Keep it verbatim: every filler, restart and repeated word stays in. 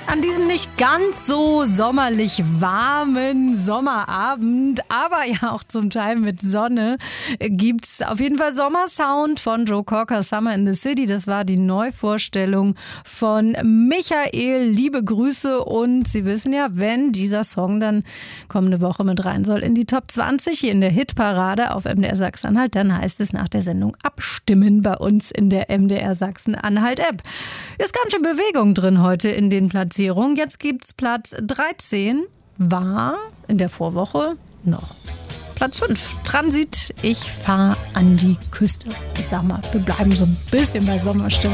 An diesem nicht ganz so sommerlich warmen Sommerabend, aber ja auch zum Teil mit Sonne, gibt's auf jeden Fall Sommersound von Joe Cocker, Summer in the City. Das war die Neuvorstellung von Michael. Liebe Grüße, und Sie wissen ja, wenn dieser Song dann kommende Woche mit rein soll in die Top zwanzig hier in der Hitparade auf M D R Sachsen-Anhalt, dann heißt es nach der Sendung abstimmen bei uns in der M D R Sachsen-Anhalt-App. Ist ganz schön Bewegung drin heute in den Platzierungen. Jetzt gibt's Platz dreizehn, war in der Vorwoche noch Platz fünf. Transit, ich fahr an die Küste. Ich sag mal, wir bleiben so ein bisschen bei Sommerstimmung.